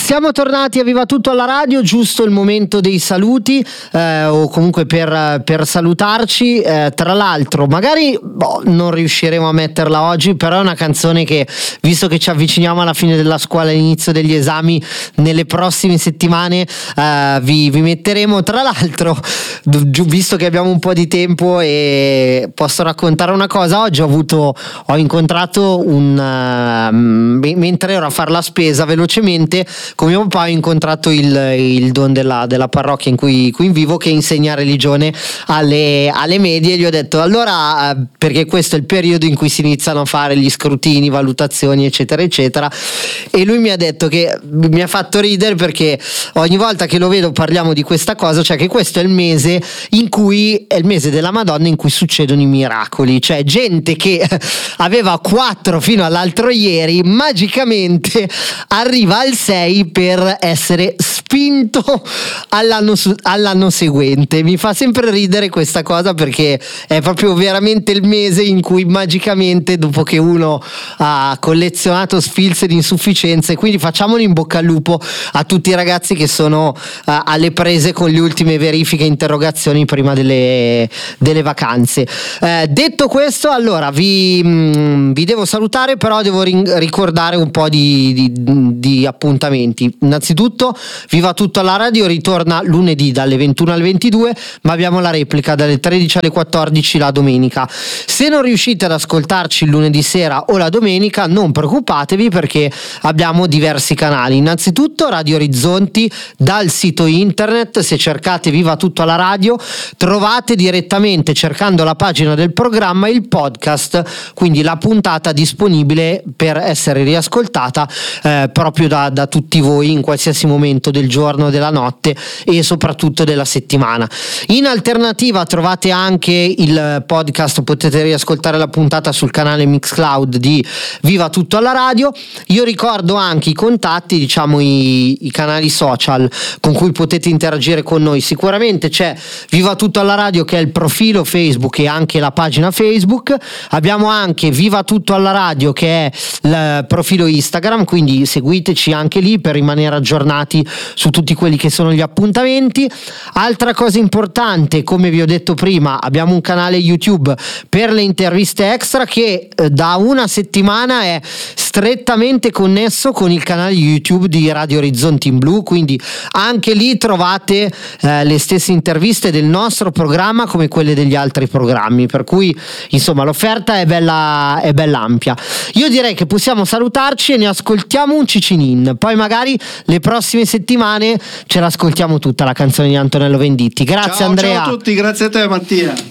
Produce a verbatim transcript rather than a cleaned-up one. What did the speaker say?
Siamo tornati a Viva Tutto alla radio, giusto il momento dei saluti eh, o comunque per, per salutarci. Eh, tra l'altro magari boh, non riusciremo a metterla oggi, però è una canzone che, visto che ci avviciniamo alla fine della scuola, all'inizio degli esami, nelle prossime settimane eh, vi, vi metteremo. Tra l'altro, visto che abbiamo un po' di tempo e posso raccontare una cosa, oggi ho avuto ho incontrato un uh, mentre ero a fare la spesa velocemente con mio papà, ho incontrato il, il don della, della parrocchia in cui, cui vivo, che insegna religione alle, alle medie. Gli ho detto allora, perché questo è il periodo in cui si iniziano a fare gli scrutini, valutazioni eccetera eccetera, e lui mi ha detto che mi ha fatto ridere perché ogni volta che lo vedo parliamo di questa cosa, cioè che questo è il mese in cui è il mese della Madonna in cui succedono i miracoli, cioè gente che aveva quattro fino all'altro ieri magicamente arriva al sei per essere spinto all'anno, su- all'anno seguente. Mi fa sempre ridere questa cosa perché è proprio veramente il mese in cui magicamente, dopo che uno ha collezionato sfilze di insufficienze, quindi facciamolo in bocca al lupo a tutti i ragazzi che sono uh, alle prese con le ultime verifiche e interrogazioni prima delle, delle vacanze. Eh, detto questo, allora vi, mh, vi devo salutare, però devo ring- ricordare un po' di, di, di appuntamenti. Innanzitutto Viva Tutto alla radio ritorna lunedì dalle ventuno alle ventidue, ma abbiamo la replica dalle tredici alle quattordici la domenica. Se non riuscite ad ascoltarci il lunedì sera o la domenica, non preoccupatevi perché abbiamo diversi canali. Innanzitutto Radio Orizzonti dal sito internet, se cercate Viva Tutto alla radio trovate direttamente, cercando la pagina del programma, il podcast, quindi la puntata disponibile per essere riascoltata eh, proprio da, da tutti voi in qualsiasi momento del giorno, della notte e soprattutto della settimana. In alternativa trovate anche il podcast, potete riascoltare la puntata sul canale Mixcloud di Viva Tutto alla radio. Io ricordo anche i contatti, diciamo i, i canali social con cui potete interagire con noi. Sicuramente c'è Viva Tutto alla radio, che è il profilo Facebook e anche la pagina Facebook. Abbiamo anche Viva Tutto alla radio, che è il profilo Instagram, quindi seguiteci anche lì per rimanere aggiornati su tutti quelli che sono gli appuntamenti. Altra cosa importante, come vi ho detto prima, abbiamo un canale YouTube per le interviste extra che eh, da una settimana è strettamente connesso con il canale YouTube di Radio Orizzonti in Blu, quindi anche lì trovate eh, le stesse interviste del nostro programma come quelle degli altri programmi, per cui insomma l'offerta è bella, è bella ampia. Io direi che possiamo salutarci e ne ascoltiamo un cicinin, poi magari le prossime settimane ce l'ascoltiamo tutta la canzone di Antonello Venditti. Grazie ciao, Andrea. Ciao a tutti, grazie a te Mattia.